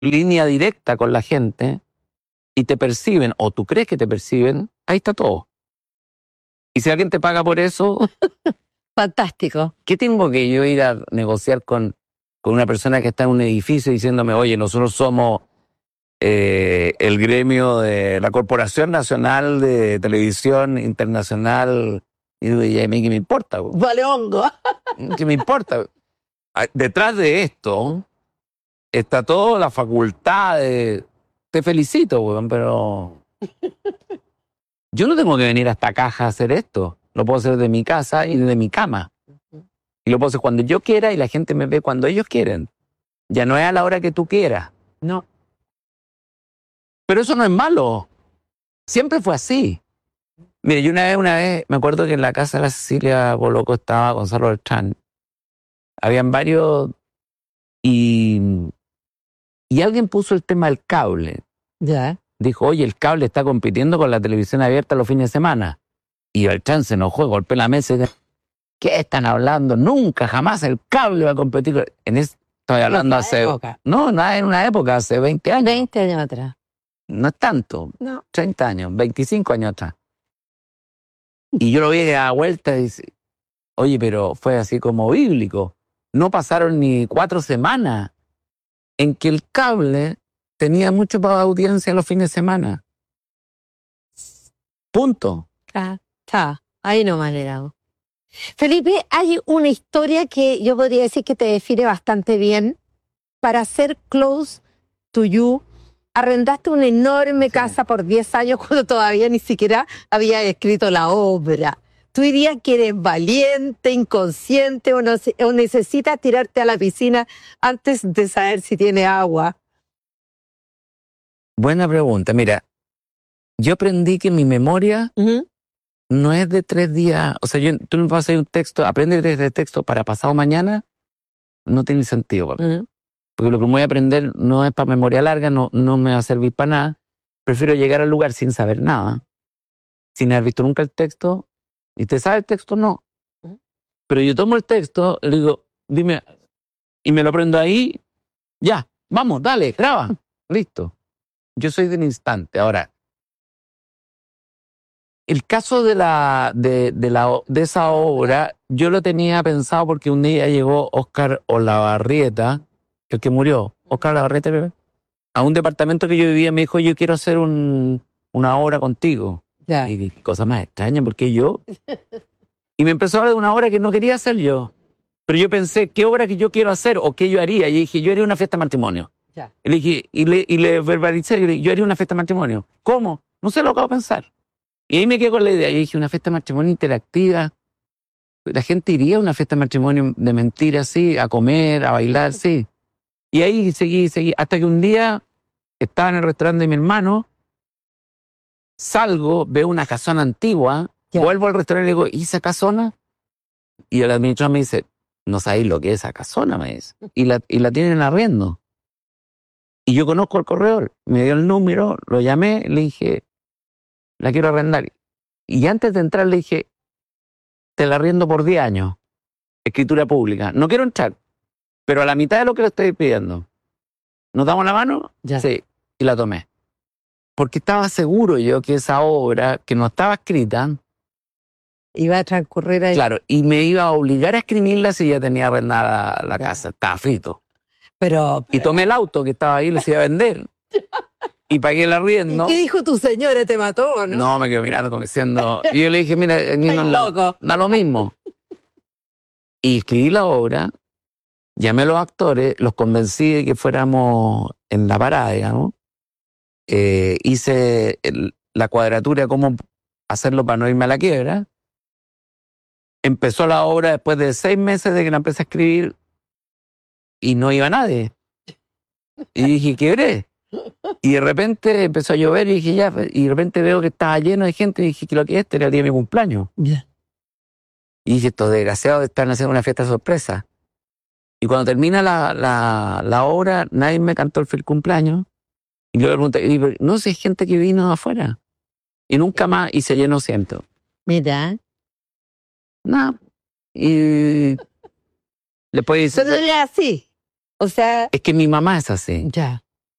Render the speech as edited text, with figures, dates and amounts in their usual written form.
línea directa con la gente y te perciben, o tú crees que te perciben, ahí está todo. Y si alguien te paga por eso, Fantástico. ¿qué tengo que yo ir a negociar con una persona que está en un edificio diciéndome, oye, nosotros somos el gremio de la Corporación Nacional de Televisión Internacional? Y a mí, ¿qué me importa? Vale hongo. ¿Qué me importa? Detrás de esto está toda la facultad de... Te felicito, weón, pero yo no tengo que venir a esta caja a hacer esto. Lo puedo hacer de mi casa y de mi cama. Y lo puedo hacer cuando yo quiera y la gente me ve cuando ellos quieren. Ya no es a la hora que tú quieras. No. Pero eso no es malo. Siempre fue así. Mire, yo una vez, me acuerdo que en la casa de la Cecilia Boloco estaba Gonzalo Beltrán. Habían varios y alguien puso el tema del cable. Ya. Dijo, oye, el cable está compitiendo con la televisión abierta los fines de semana. Y Beltrán se enojó, golpeó la mesa y dijo, ¿qué están hablando? Nunca, jamás el cable va a competir. Estoy hablando hace... época. No, en una época, hace 20 años. 20 años atrás. No es tanto. No. 30 años, 25 años atrás. Y yo lo vi a la vuelta y dice, oye, pero fue así como bíblico. No pasaron ni 4 semanas en que el cable tenía mucho para audiencia los fines de semana. Punto. Está. Ahí no me ha llegado. Felipe, hay una historia que yo podría decir que te define bastante bien. Para ser close to you, arrendaste una enorme casa por 10 años cuando todavía ni siquiera había escrito la obra. ¿Tú dirías que eres valiente, inconsciente o necesitas tirarte a la piscina antes de saber si tiene agua? Buena pregunta. Mira, yo aprendí que mi memoria no es de 3 días. O sea, tú me pasas un texto, aprender desde el texto para pasado mañana, no tiene sentido para mí. Porque lo que me voy a aprender no es para memoria larga, no me va a servir para nada. Prefiero llegar al lugar sin saber nada, sin haber visto nunca el texto. ¿Y te sabe el texto? No. Pero yo tomo el texto, le digo, dime, y me lo aprendo ahí, ya, vamos, dale, graba, listo. Yo soy del instante. Ahora, el caso de esa obra, yo lo tenía pensado porque un día llegó Oscar Olavarrieta, el que murió, Oscar Olavarrieta, a un departamento que yo vivía, me dijo, yo quiero hacer una obra contigo. Ya. Y dije, cosa más extraña, ¿por qué yo? Y me empezó a hablar de una obra que no quería hacer yo. Pero yo pensé, ¿qué obra que yo quiero hacer o qué yo haría? Y dije, yo haría una fiesta de matrimonio. Ya. Y le dije, y le verbalicé, y le dije, yo haría una fiesta de matrimonio. ¿Cómo? No sé, lo acabo de pensar. Y ahí me quedé con la idea. Yo dije, una fiesta de matrimonio interactiva. La gente iría a una fiesta de matrimonio de mentira, así, a comer, a bailar, sí. Y ahí seguí, hasta que un día estaba en el restaurante de mi hermano, salgo, veo una casona antigua, vuelvo al restaurante y le digo, ¿y esa casona? Y el administrador me dice, no sabéis lo que es esa casona, me dice. Y la tienen arriendo. Y yo conozco al corredor, me dio el número, lo llamé, le dije, la quiero arrendar. Y antes de entrar le dije, te la arriendo por 10 años, escritura pública. No quiero entrar, pero a la mitad de lo que le estoy pidiendo. ¿Nos damos la mano? Ya. Sí, y la tomé. Porque estaba seguro yo que esa obra, que no estaba escrita, iba a transcurrir ahí. claro, y me iba a obligar a escribirla si ya tenía arrendada la casa. Estaba frito. Y tomé el auto que estaba ahí, les iba a vender. Y pagué el arriendo. ¿Y qué dijo tu señora? ¿Te mató o no? No, me quedó mirando como diciendo... Y yo le dije, mira, no, da lo mismo. Y escribí la obra, llamé a los actores, los convencí de que fuéramos en la parada, digamos. Hice la cuadratura, cómo hacerlo para no irme a la quiebra. Empezó la obra después de 6 meses de que la empecé a escribir y no iba nadie. Y dije, quebré. Y de repente empezó a llover y dije, ya, y de repente veo que estaba lleno de gente y dije, que lo que era el día de mi cumpleaños. Yeah. Y dije, estos desgraciados están haciendo una fiesta sorpresa. Y cuando termina la obra, nadie me cantó el feliz cumpleaños. Y yo le pregunté, no sé, hay gente que vino de afuera. Y nunca más, y se llenó ciento. Mira. Nada. Y le puede decir... Pero era así. O sea... Es que mi mamá es así. Ya.